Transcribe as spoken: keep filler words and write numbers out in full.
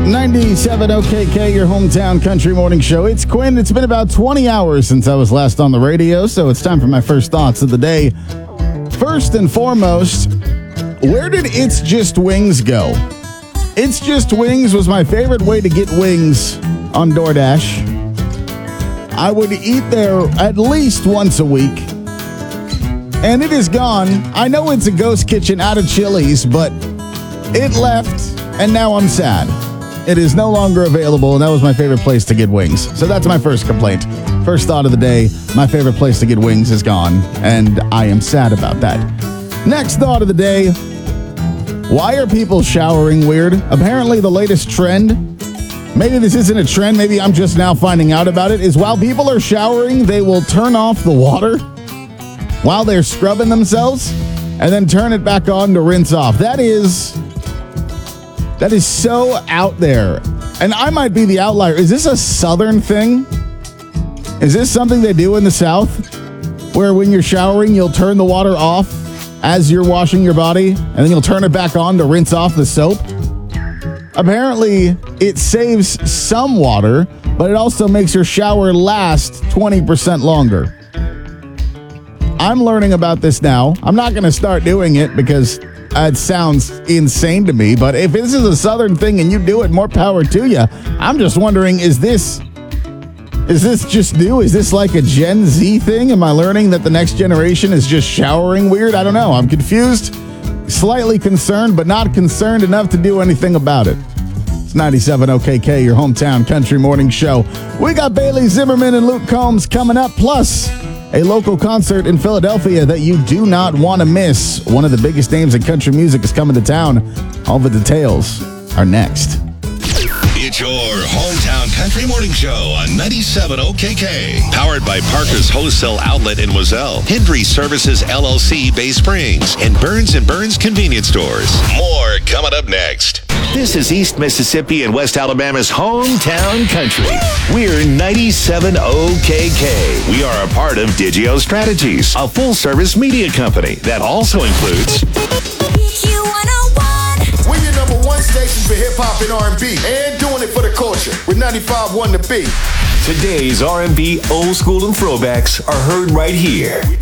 ninety-seven O K K, your hometown country morning show. It's Quinn. It's been about twenty hours since I was last on the radio, so it's time for my first thoughts of the day. First and foremost, where did It's Just Wings go? It's Just Wings was my favorite way to get wings on DoorDash. I would eat there at least once a week, and it is gone. I know it's a ghost kitchen out of Chili's, but it left, and now I'm sad. It is no longer available, and that was my favorite place to get wings. So that's my first complaint. First thought of the day, my favorite place to get wings is gone, and I am sad about that. Next thought of the day, why are people showering weird? Apparently the latest trend, maybe this isn't a trend, maybe I'm just now finding out about it, is while people are showering, they will turn off the water while they're scrubbing themselves, and then turn it back on to rinse off. That is... That is so out there. And I might be the outlier. Is this a Southern thing? Is this something they do in the South? Where when you're showering, you'll turn the water off as you're washing your body, and then you'll turn it back on to rinse off the soap? Apparently, it saves some water, but it also makes your shower last twenty percent longer. I'm learning about this now. I'm not going to start doing it because... Uh, it sounds insane to me, but if this is a Southern thing and you do it, more power to you. I'm just wondering, is this is this just new? Is this like a Gen Z thing? Am I learning that the next generation is just showering weird? I don't know. I'm confused, slightly concerned, but not concerned enough to do anything about it. It's ninety-seven O K K, your hometown country morning show. We got Bailey Zimmerman and Luke Combs coming up, plus a local concert in Philadelphia that you do not want to miss. One of the biggest names in country music is coming to town. All the details are next. It's your hometown country morning show on ninety-seven O K K. Powered by Parker's Wholesale Outlet in Wazelle, Hendry Services L L C Bay Springs, and Burns and Burns Convenience Stores. More coming up next. This is East Mississippi and West Alabama's hometown country. We're ninety-seven O K K. We are a part of Digio Strategies, a full-service media company that also includes... We're your number one station for hip-hop and R and B, and doing it for the culture with ninety-five point one The Beat. Today's R and B, old school, and throwbacks are heard right here